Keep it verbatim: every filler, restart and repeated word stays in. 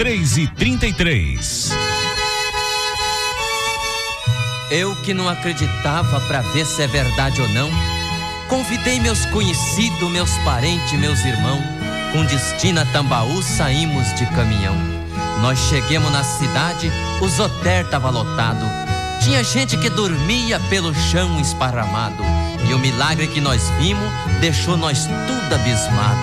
três e trinta e três. Eu que não acreditava pra ver se é verdade ou não, convidei meus conhecidos, meus parentes, meus irmãos. Com destino a Tambaú saímos de caminhão. Nós chegamos na cidade, os hotéis tava lotado. Tinha gente que dormia pelo chão esparramado. E o milagre que nós vimos deixou nós tudo abismado.